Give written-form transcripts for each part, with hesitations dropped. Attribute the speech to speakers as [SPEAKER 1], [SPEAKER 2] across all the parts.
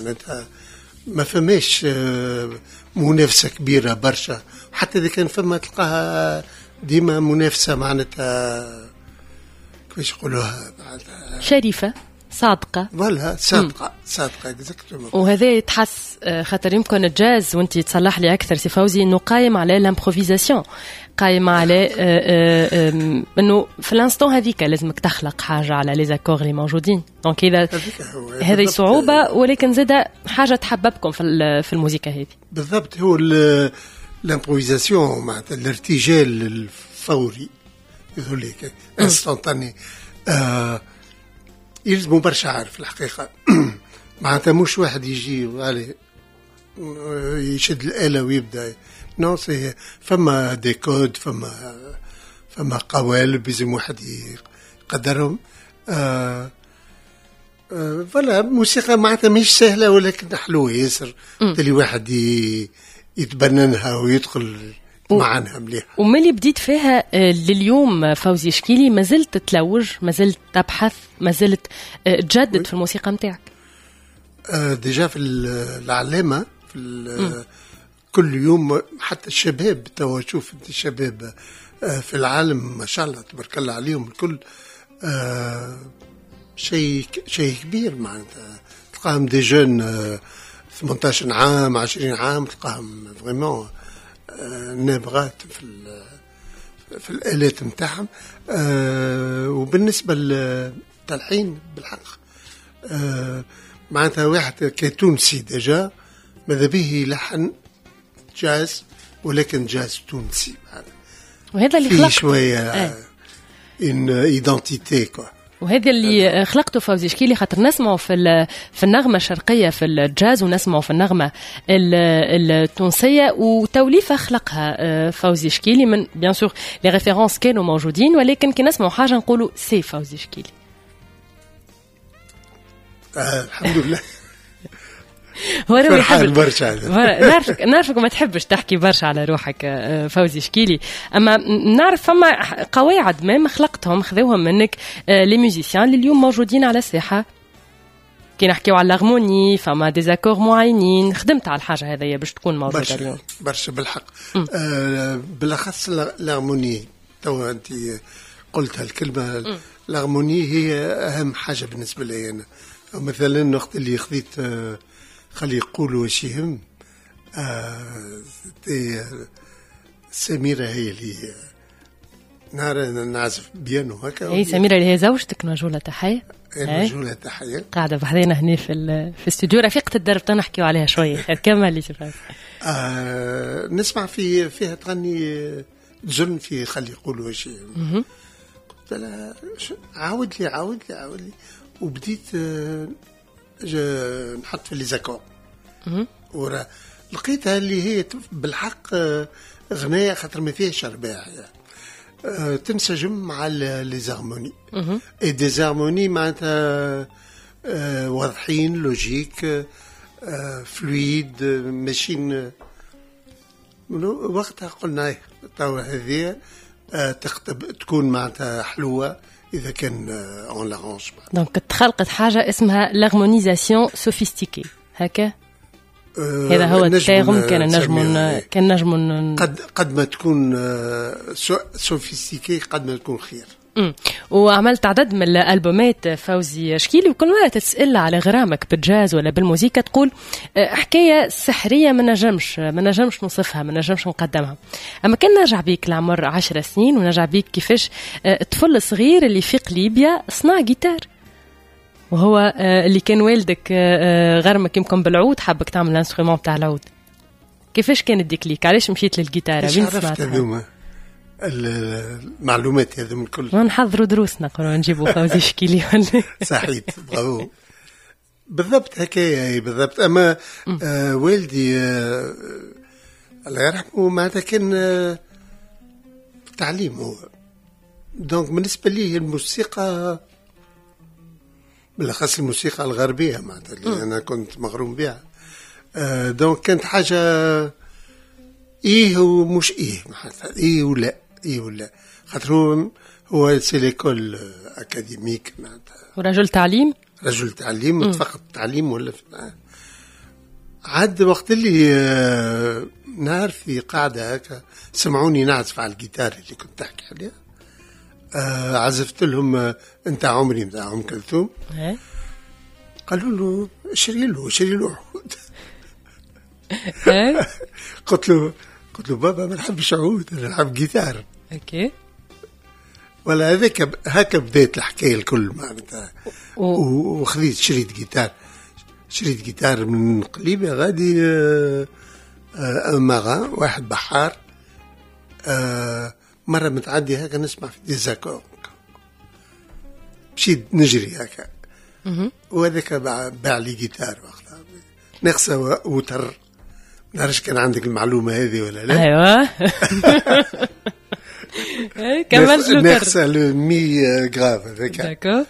[SPEAKER 1] معناتها ما فماش منافسة كبيرة برشا، حتى إذا كان فما تلقاها ديما منافسة معناتها كيفاش يقولوها
[SPEAKER 2] شريفة صادقة.
[SPEAKER 1] فوالا صادقة اكزاكتومون.
[SPEAKER 2] وهذا يتحس خاطر يمكن الجاز وانت تصلح لي أكثر سي فوزي إنه قايم على الامبروفيزاسيون، قايم على إنه في الانستون هذيك لازمك تخلق حاجة على لي زاكور اللي موجودين. دونك إذا هذه صعوبة ولكن زاد حاجة تحببكم في الموسيقى هذه.
[SPEAKER 1] بالضبط، هو الامبروفيزاسيون معناتها الارتجال الفوري يقولك انستانتاني يلزموا برشا عارف الحقيقة. معناتها مش واحد يجي عليه يشد الآلة ويبدأ نو سي فما ديكود، فما قوالب لازم واحد يقدرهم. فوالا موسيقى معناتها مش سهلة ولكن حلوة ياسر، تلي واحد يتبننها ويدخل معانها مليح.
[SPEAKER 2] وملي بديت فيها لليوم فوزي شكيلي ما زلت تلوج، ما زلت تبحث، ما زلت تجدد في الموسيقى متاعك؟
[SPEAKER 1] ديجا في العلامة في كل يوم، حتى الشباب توا شوف انت الشباب في العالم ما شاء الله تبارك الله عليهم الكل شيء كبير. معناتها تلقاهم دي جون 18 عام 20 عام تلقاهم فريمون نابغات في الآلات متاعهم. وبالنسبة للتلحين بالحق معناتها واحد كتونسي ديجا ماذا به لحن جاز ولكن جاز تونسي،
[SPEAKER 2] وهذا اللي
[SPEAKER 1] خلقته شوية ان ايدنتيتي كوا.
[SPEAKER 2] وهذا اللي خلقته فوزي شكيلي، خاطر نسمعوا في النغمة الشرقية في الجاز ونسمعوا في النغمة التونسية وتوليفة خلقها فوزي شكيلي. من بيان سور لي ريفيرونس كانوا موجودين ولكن كي نسمعوا حاجة نقولوا سي فوزي شكيلي.
[SPEAKER 1] الحمد لله.
[SPEAKER 2] هو
[SPEAKER 1] فرحان برشا.
[SPEAKER 2] نعرفك ما تحبش تحكي برشا على روحك فوزي شكيلي، اما نعرف فما قواعد ما خلقتهم خذوهم منك لي ميوزيسيان اللي اليوم موجودين على الساحه. كي نحكيو على الهارموني فما ديزاكور معينين، خدمت على الحاجه هذيا باش تكون موجوده اليوم
[SPEAKER 1] برشا بالحق. بالاخص الهارموني، تو انت قلتها الكلمه الهارموني هي اهم حاجه بالنسبه لي انا. مثلا الوقت اللي خذيت خلي يقولوا واش يهم سميرة هي اللي نعزف بيانو هكا.
[SPEAKER 2] هي سميرة اللي هي زوجتك، نجولة تحية.
[SPEAKER 1] نجولة تحية
[SPEAKER 2] قاعدة بحذينا هنا في الاستوديو، رفيقة الدرب تنحكيوا عليها شوية. كمل لي شوف.
[SPEAKER 1] نسمع فيها تغني جن في خلي يقولوا واش يهم. قلت لها عاود لي وبديت نحط في ليزاكور ورا لقيتها اللي هي بالحق غناية خاطر ما فيهاش رباع تنسجم مع ليزارموني اي ديزارموني معناتها واضحين لوجيك فلويد ماشين. وقتها قلنا توا هذه تكون معناتها حلوة إذا كان اون لارونج.
[SPEAKER 2] دونك تخلقت حاجة اسمها لارمونيزاسيون سوفيستيكي هكا. هذا هو التيرم. كان نجم
[SPEAKER 1] قد ما تكون سوفيستيكي قد ما تكون خير.
[SPEAKER 2] وعملت عدد من الالبومات فوزي شكيلي، وكل مره تسال على غرامك بالجاز ولا بالموسيقى تقول حكايه سحريه ما نجمش نوصفها، ما نجمش نقدمها. اما كان نرجع بيك لعمر 10 سنين ونرجع بيك كيفاش طفل صغير اللي في قليبيا صنع جيتار، وهو اللي كان والدك غرمك يمكن بالعود، حبك تعمل الانسترومون بتاع العود. كيفاش كان الديكليك؟ علاش مشيت للجيتار؟
[SPEAKER 1] وين سمعتها المعلومات هذه من كل
[SPEAKER 2] نحضروا دروسنا قرروا نجيبوا فوزي شكيلي ولا
[SPEAKER 1] صحيح. برافو بالضبط هكايا بالضبط. اما والدي الله يرحمه معناتها كان تعليم هو، دونك بالنسبه لي الموسيقى بالاخص الموسيقى الغربيه معناتها اللي انا كنت مغروم بها، دونك كانت حاجه ايه ومش ايه معناتها ايه ولا خاطر هو سي ليكول اكاديميك معناتها
[SPEAKER 2] ورجل تعليم
[SPEAKER 1] متفقد تعليم ولا عاد وقت اللي نهار في قاعدة هكا سمعوني نعزف على الجيتار اللي كنت تحكي عليها. عزفت لهم انت عمري متاع ام كلثوم. قالوا له اشري له عود. قلت له بابا ما نحبش عود، انا نحب جيتار.
[SPEAKER 2] اوكي.
[SPEAKER 1] ولا هذاك هكا بداية الحكاية الكل معناتها. وخذيت شريت جيتار من قليبة غادي مغا واحد بحار. مرة متعدي هكا نسمع في ديزاكور، مشيت نجري هكا وهذاك باع لي جيتار وقتها نقصة وتر. نعرفش كان عندك المعلومة هذه ولا لا؟
[SPEAKER 2] أيوة. كملت
[SPEAKER 1] نقصة مي غراف هذاك.
[SPEAKER 2] داكو.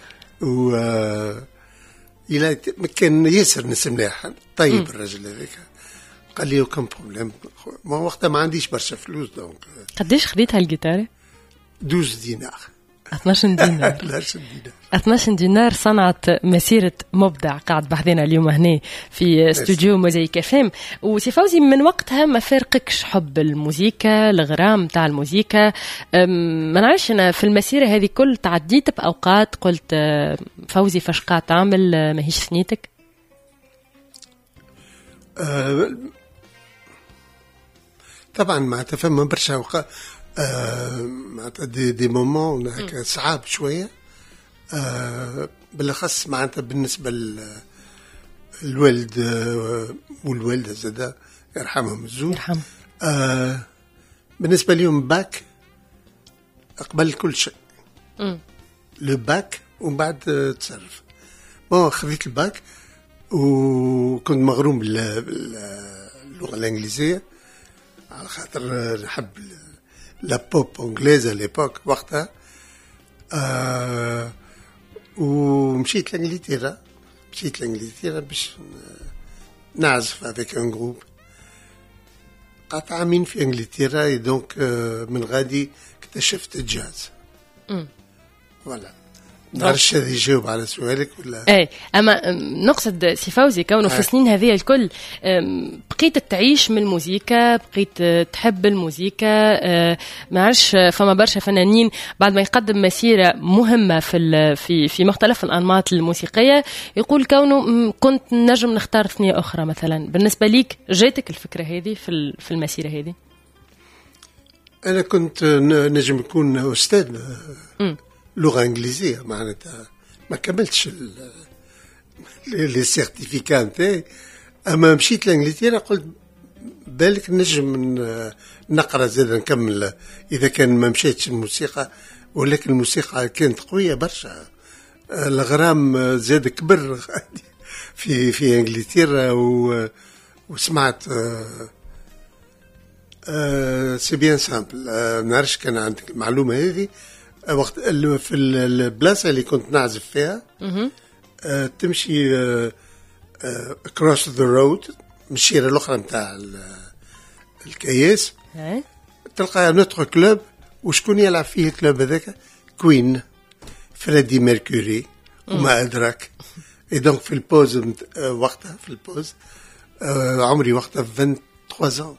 [SPEAKER 1] إلى كان ياسر نسم مليح طيب الرجل هذاك. قال لي كم بروبليم، ما وقتها ما عنديش برشا فلوس دونك.
[SPEAKER 2] قديش خديت هالجيتار؟
[SPEAKER 1] 12 دينار.
[SPEAKER 2] 12 دينار. 12 دينار صنعت مسيرة مبدع قاعد بحذنا اليوم هنا في استوديو موزايك FM. وسي فوزي من وقتها ما فارقكش حب الموسيقى، الغرام تاع الموسيقى. ما نعرفش أنا في المسيرة هذه كل تعديت بأوقات قلت فوزي فاش قاعد تعمل ماهيش سنيتك؟
[SPEAKER 1] طبعا ما تفهم برشا أوقات. معناتها دي مومون هكا صعاب شويه. بالاخص معناتها بالنسبه للوالد والوالده زاده يرحمهم الزوج. بالنسبه لهم باك اقبل كل شيء. لو باك ومن بعد تصرف. خذيت الباك وكنت مغروم باللغه الانجليزيه على خاطر نحب لا بوب انجليزه ليبوك وقتها. ومشيت لانجلترا باش نعزف افيك ان جروب. قعدت عامين في انجلترا دونك من غادي اكتشفت الجاز. فوالا نعرفش هذا يجاوب على سؤالك ولا؟
[SPEAKER 2] اي اما نقصد سي فوزي كونه في السنين هذه الكل بقيت تعيش من الموسيقى، بقيت تحب الموسيقى. ما عرفش فما برشا فنانين بعد ما يقدم مسيره مهمه في مختلف الانماط الموسيقيه يقول كونه كنت نجم نختار ثنيه اخرى مثلا. بالنسبه ليك جاتك الفكره هذه في المسيره هذه؟
[SPEAKER 1] انا كنت نجم نكون استاذ لغة إنجليزية معناتها ما كملتش لي سيرتيفيكا نتاعي. أما مشيت لإنجلترا قلت بالك نجم نقرأ زاد نكمل إذا كان ما مشيتش الموسيقى. ولكن الموسيقى كانت قوية برشا. الغرام زاد كبر في إنجلترا وسمعت سي بيان سامبل. نعرفش كان عندك المعلومة هذه. وقت في البلاصة اللي كنت نعزف فيها تمشي across the road مشيرة الأخرى متاع الكياس تلقى نوتر كلوب. وشكون يلعب فيه الكلوب هذاك؟ كوين، فريدي ميركوري وما أدراك. دونك في البوز وقتها في البوز عمري وقتها 23 ans.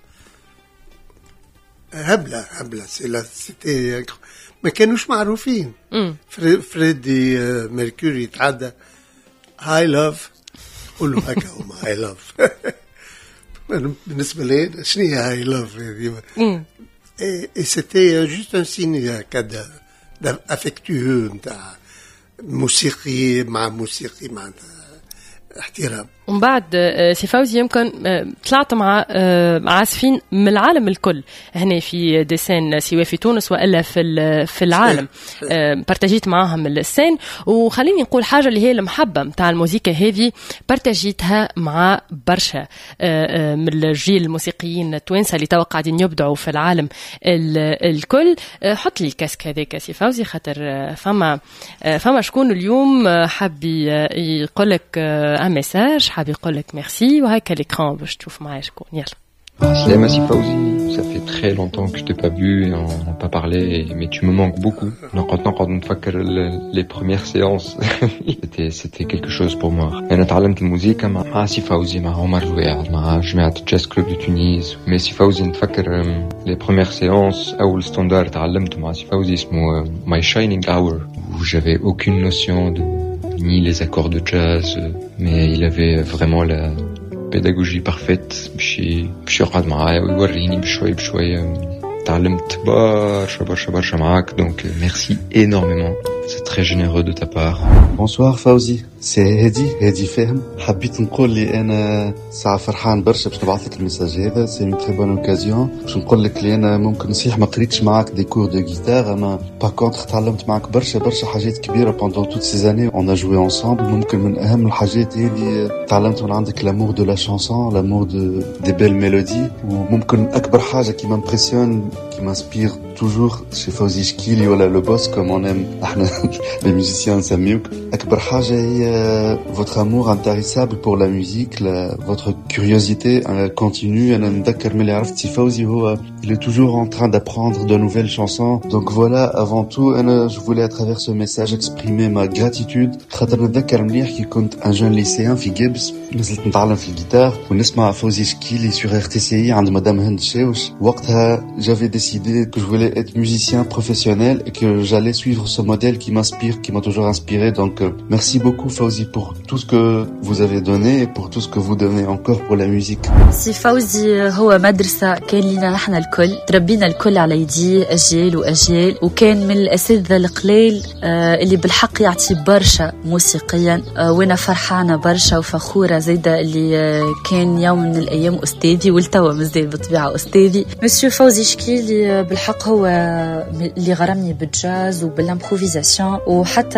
[SPEAKER 1] هبلة سيتي ما كانوش معروفين. فريدي ميركوري تعدى هاي لاف قولوا هكا هما هاي لاف. بالنسبة لي شنو هي هاي لاف هذه؟ سيتي جوست ان سين كذا افكتيو نتاع موسيقي مع موسيقي معناتها احترام.
[SPEAKER 2] ومن بعد سي فوزي يمكن طلعت مع عازفين من العالم الكل هنا في ديسين سواء في تونس والا في العالم. بارتاجيت معاهم السين. وخليني نقول حاجه اللي هي المحبه نتاع الموسيقى هذه بارتاجيتها مع برشا من الجيل الموسيقيين التوانسه اللي توا قاعدين يبدعوا في العالم الكل. حط لي الكاسك هذاك سي فوزي خاطر فما شكون اليوم حاب يقول لك ان ميساج، حاب يقول لك ميرسي وهيك ليكران باش تشوف معايا شكون. يلا
[SPEAKER 3] Salam Assi Fawzi, ça fait très longtemps que je t'ai pas vu et on n'a pas parlé, mais tu me manques beaucoup. Les premières séances, c'était quelque chose pour moi. أنا تعلمت الموسيقى مع سي فوزي مع عمر الواعظ مع جماعة الجاز كلوب دو تونس. mais سي فوزي نتفكر les premières séances أول ستاندار تعلمته مع سي فوزي اسمه My Shining Hour où j'avais aucune notion de ni les accords de jazz, mais il avait vraiment la pédagogie parfaite باش يقعد معايا ويوريني بشوية تعلمت برشا معاك. donc merci énormément, c'est très généreux de ta part.
[SPEAKER 4] Bonsoir Fawzi, c'est هادي فاهم. حبيت نقول لي انا ساعه فرحان برشا باش نبعث لك الميساج هذا. سي اون تري بون اوكازيون باش نقول لك لي انا ممكن نصيح ما قريتش معاك دي كور دو غيتار، اما باكونتر تعلمت معاك برشا حاجات كبيره pendant toutes ces années on a joué ensemble. ممكن من اهم الحاجات هذه تعلمت من عندك l'amour de la chanson, l'amour des belles mélodies. وممكن اكبر حاجه qui m'impressionne, qui m'inspire toujours chez Fawzi Chkili ولا le boss comme on aime احنا les musiciens نسميوك. اكبر حاجه هي votre amour intarissable pour la musique, votre curiosité continue. أنا نذكر ملي عرفت سي فوزي هو il est toujours en train d'apprendre de nouvelles chansons. donc voilà, avant tout أنا je voulais à travers ce message exprimer ma gratitude. خاطر نتذكر مليح كي كنت un jeune lycéen في جيبس نزلت نتعلم في الجيتار ونسمع فوزي شكيلي sur RTCI عند مدام هند شاوش. وقتها j'avais décidé que je voulais être musicien professionnel et que j'allais suivre ce modèle qui m'inspire, qui m'a toujours inspiré. donc merci beaucoup Fawzi pour tout ce que vous avez donné et pour tout ce que vous donnez encore pour la musique.
[SPEAKER 5] سي فوزي هو مدرسة كان لنا نحن الكل، تربينا الكل على يديه أجيال وأجيال، وكان من الأساتذة القليل اللي بالحق يعطي برشا موسيقيا. وانا فرحانة برشا وفخورة زيدا اللي كان يوم من الأيام أستاذي والتوا مازال بالطبيعة أستاذي. مسيو فوزي شكيلي بالحق هو اللي غرمني بالجاز وبالامبروفيزاسيون، وحتى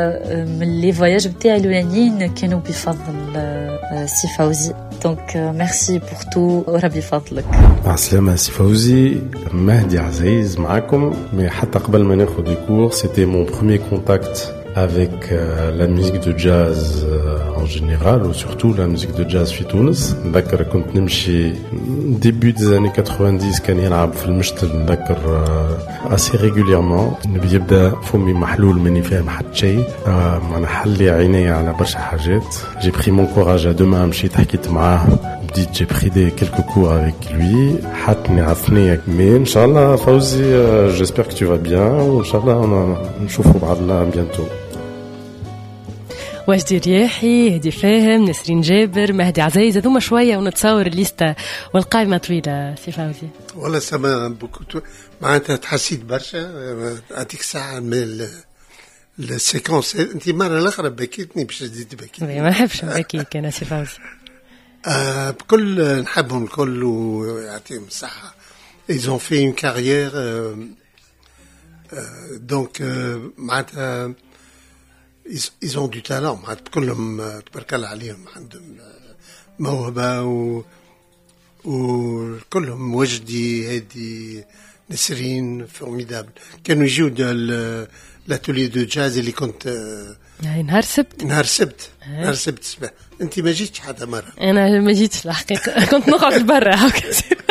[SPEAKER 5] من لي فواياج بتاعي الأولانيين كانوا بفضل سي فوزي. donc merci pour tout وربي فضلك.
[SPEAKER 6] السلامة سي فوزي، مهدي عزيز معكم. mais حتى قبل ما ناخذ des cours c'était mon premier contact avec la musique de jazz en général, ou surtout la musique de jazz في تونس. نذكر كنت نمشي début des années 90 كان يلعب في المشتل، نذكر assez régulièrement. يبدا فمي محلول ماني فاهم حتى شيء، انا حلي عيني على برشا حاجات. j'ai pris mon courage à deux mains، مشيت حكيت معاه، بديت j'ai pris quelques cours avec lui، حطني على الثنية. mais ان شاء الله فوزي j'espère que tu vas bien، وان شاء الله نشوفوا بعضنا bientôt.
[SPEAKER 2] وجدي رياحي، هدي فاهم، نسرين جابر، مهدي عزيز، هذوما شويه ونتصور الليسته والقائمه طويله. سي فوزي
[SPEAKER 1] والله سما بوكو معناتها تحسيت برشا. اعطيك ساعه من السيكونس. انت مره الاخرى بكيتني باش تزيد بكيتني.
[SPEAKER 2] ما نحبش نبكيك انا سي فوزي.
[SPEAKER 1] بكل نحبهم الكل ويعطيهم الصحه. ils ont fait une carrière donc معناتها ils ont du talent. كلهم تبارك الله عليهم عندهم موهبة وكلهم وجدي هادي نسرين فورميدابل. كانوا يجيو لاتولي دو جاز اللي كنت
[SPEAKER 2] نهار سبت
[SPEAKER 1] صباح. انت ما جيتش حتى مرة؟
[SPEAKER 2] انا ما جيتش الحقيقة، كنت نقعد برا هكا.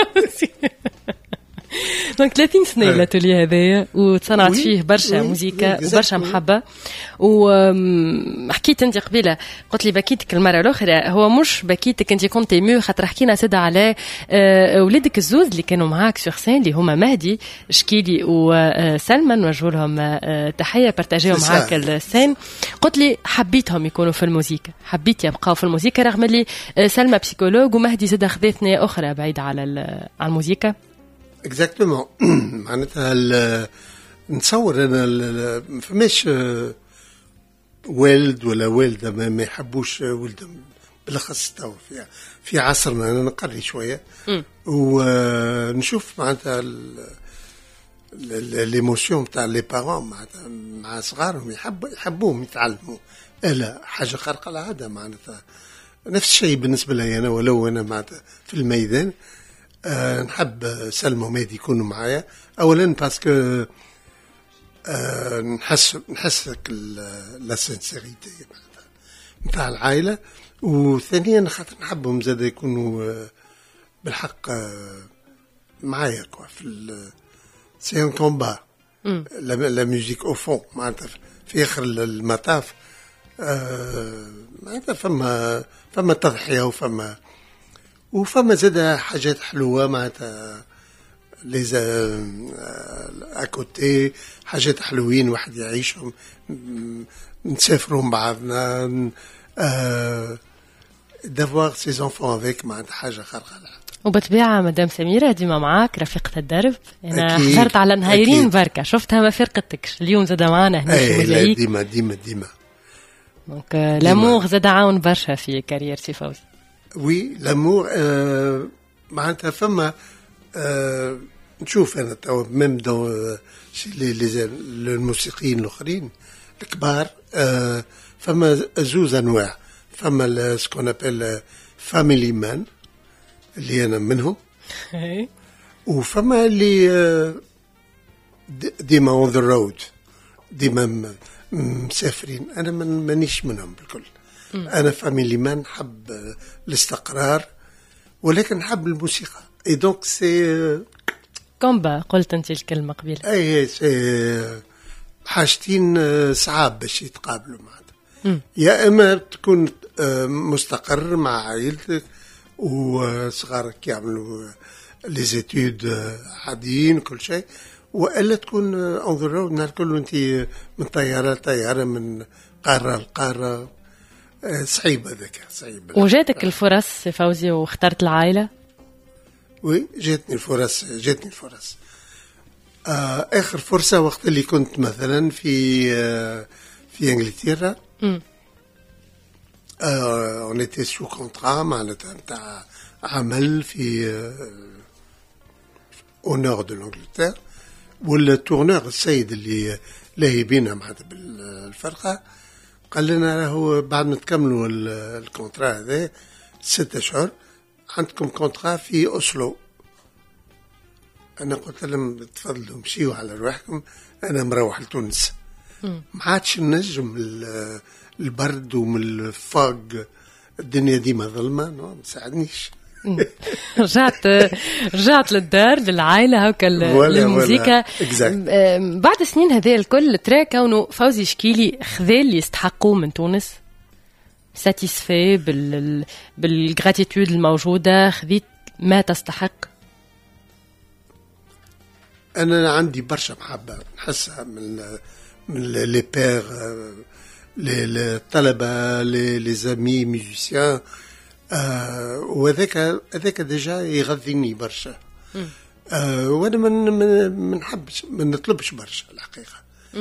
[SPEAKER 2] دونك 30 سنة الاتولي هذايا، وتصنعت فيه برشا موسيقى وبرشا محبة. وحكيت انت قبيله قلت لي بكيتك المره الاخرى، هو مش بكيتك انت كنت ميو، خاطر حكينا سيدا على ولادك الزوز اللي كانوا معاك سور سين، اللي هما مهدي شكيلي وسلمى، نوجه لهم تحيه، بارتاجيو معاك السين. قلت لي حبيتهم يكونوا في الموسيقى، حبيت يبقاو في الموسيقى، رغم اللي سلمى بسيكولوج ومهدي زاد خذت ثنيه اخرى بعيده على الموسيقى.
[SPEAKER 1] اكزاكتومون. معناتها نتصور انا فماش والد ولا والده ما يحبوش ولدهم، بالاخص تو في عصرنا. انا نقري شويه ونشوف معناتها ليموسيون تاع لي بارون مع صغارهم، يحبوهم يتعلموا. لا حاجه خارقه العاده معناتها. نفس الشيء بالنسبه لي انا، ولو انا معناتها في الميدان نحب سلمى ومهدي يكونوا معايا. اولا باسكو نحسك لا سينسيريتي نتاع العائله، وثانيا خاطر نحبهم زاد يكونوا بالحق معايا كوا في سي ان كومبا لا ميوزيك او فون معناتها في اخر المطاف معناتها فما تضحيه وفما زاد حاجات حلوه معناتها ليز اكوتي حاجات حلوين واحد يعيشهم نسافروا مع بعضنا دافوار سي زونفون افيك معناتها حاجه خارقه.
[SPEAKER 2] وبطبيعة مدام سميرة ديما معاك رفيقة الدرب. أنا حضرت على نهايرين بركة شفتها ما فرقتكش اليوم زاد معنا هنا في الموزايك.
[SPEAKER 1] ديما
[SPEAKER 2] دونك لامور زاد عاون برشا في كارير سي فوزي.
[SPEAKER 1] وي لامور معناتها فما نشوف أنا تو ميم دون الموسيقيين الآخرين الكبار فما زوز أنواع فما سكون أبل فاميلي مان اللي أنا منهم وفما اللي ديما اون ذا رود ديما مسافرين. أنا مانيش منهم بالكل. أنا فاميلي مان نحب الاستقرار ولكن نحب الموسيقى اي دونك سي
[SPEAKER 2] كومبا. قلت أنت الكلمة قبيلة.
[SPEAKER 1] أي سي حاجتين صعاب باش يتقابلوا معنا. يا إما تكون مستقر مع عائلتك وصغارك يعملوا لي زيتود عاديين كل شيء والا تكون اون ذا رود نهار كله انت من طياره لطياره من قاره لقاره. صعيب هذاك صعيب.
[SPEAKER 2] وجاتك الفرص فوزي واخترت العائله؟
[SPEAKER 1] وي جاتني الفرص. اخر فرصه وقت اللي كنت مثلا في انجلترا. on était sous contrat معناتها نتاع عمل في au nord de l'Angleterre والتورنور السيد اللي لاهي بينا معناتها بالفرقة قال لنا راهو بعد ما تكملوا الكونترا هذا 6 أشهر عندكم كونترا في أوسلو. أنا قلت لهم تفضلوا مشيوا على رواحكم أنا مروح لتونس. ما عادش نجم البرد ومن الفاق الدنيا ديما ظلمة ما مساعدنيش.
[SPEAKER 2] رجعت للدار للعائلة هكا للموسيقى بعد سنين هذه الكل ترى كونه فوزي شكيلي خذا اللي يستحقوه من تونس ساتيسفي بالغراتيتود الموجودة خذيت ما تستحق.
[SPEAKER 1] أنا عندي برشا محبة نحسها من لي بير الطلبة لي زامي ميوزيسيان وهذاك ديجا يغذيني برشا. وانا ما نحبش ما نطلبش برشا الحقيقة.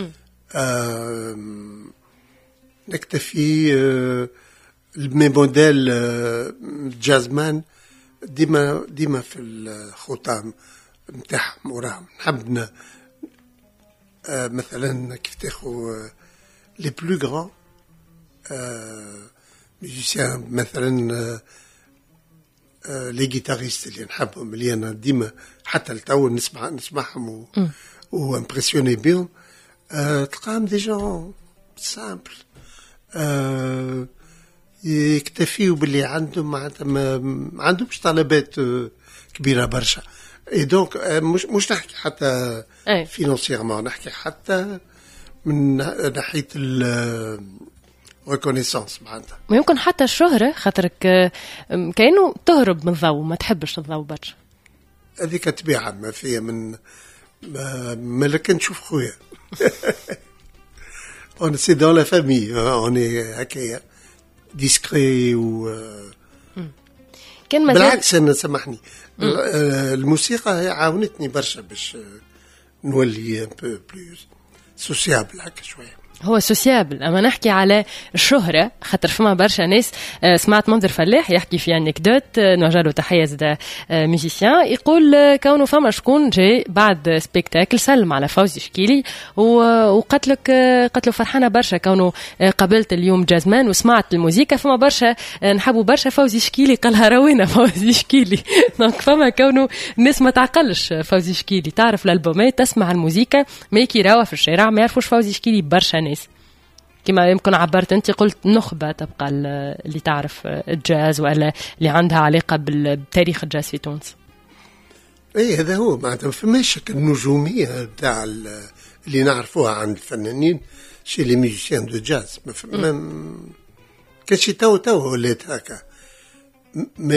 [SPEAKER 1] نكتفي المي موديل الجازمان ديما في الخطام نتاعهم وراهم. نحب مثلا كيف تاخو لي بلو غران ميوزيسيان مثلا لي جيتاريست اللي نحبهم اللي انا ديما حتى التو نسمعهم وامبرسيوني بهم. تلقاهم دي جون سامبل يكتفيوا باللي عندهم معناتها ما عندهمش طلبات كبيره برشا. اي دونك مش نحكي حتى فينانسيرمون نحكي حتى من ناحيه ريكونيسانس معناتها.
[SPEAKER 2] ويمكن حتى الشهرة خاطرك كأنه تهرب من الضوء ما تحبش الضوء برشا.
[SPEAKER 1] هذيك طبيعة ما فيها ما لكن نشوف خويا. on c'est dans la famille on est هكايا ديسكري
[SPEAKER 2] كان
[SPEAKER 1] بالعكس أنا سامحني الموسيقى عاونتني برشا باش نولي بلو سوسيابل هكا شوية.
[SPEAKER 2] هو سوسيابل اما نحكي على الشهرة خاطر فما برشا ناس سمعت منذر فلاح يحكي في انكدوت نوجه له تحية زاد ميوزيسيان يقول كونه فما شكون جاي بعد سبيكتاكل سلم على فوزي شكيلي وقتلك فرحانة برشا كونه قابلت اليوم جازمان وسمعت الموسيقى فما برشا نحبوا برشا فوزي شكيلي قالها روينا فوزي شكيلي. دونك فما كونه الناس ما تعقلش فوزي شكيلي تعرف الالبومات تسمع الموسيقى ما يكي راوا في الشارع ما يعرفوش فوزي شكيلي برشا ناس. كما يمكن عبرت أنت قلت نخبة تبقى اللي تعرف الجاز ولا اللي عندها علاقة بتاريخ الجاز في تونس.
[SPEAKER 1] اي هذا هو معناتها فماش النجوميه بتاع اللي نعرفوها عند الفنانين شي لي ميوزيان دو جاز ما كان شي تو ولات هكا